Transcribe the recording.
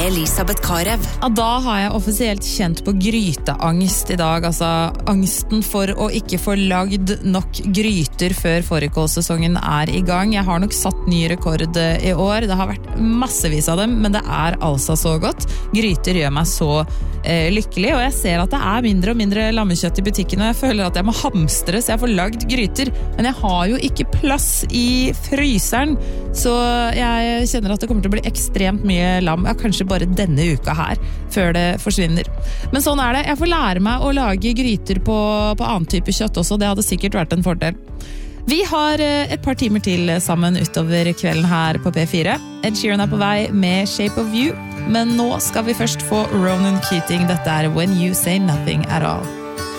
Elisabeth Karev. Ja, da har jeg offisielt kjent på gryteangst I dag, altså angsten for å ikke få lagd nok gryter før fårikålsesongen I gang. Jeg har nok satt ny rekord I år, det har vært massevis av dem, men det altså så godt. Gryter gjør meg så lykkelig, og jeg ser at det mindre og mindre lammekjøtt I butikken, og jeg føler at jeg må hamstre så jeg får lagd gryter, men jeg har jo ikke plass I fryseren, så jeg kjenner at det kommer til å bli ekstremt mye lam, kanskje bare denne uka her, før det forsvinner. Men sånn det. Jeg får lære meg å lage gryter på annen type kjøtt også, det hadde sikkert vært en fordel. Vi har et par timer til sammen utover kvelden her på P4. Ed Sheeran på vei med Shape of You, men nå skal vi først få Ronan Keating. Dette When You Say Nothing At All.